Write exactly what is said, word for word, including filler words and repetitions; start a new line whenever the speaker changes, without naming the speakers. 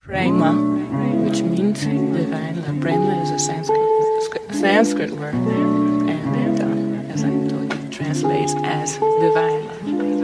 Prema, which means divine love. Prema is a Sanskrit, Sanskrit word, and uh, as I told you, it translates as divine love.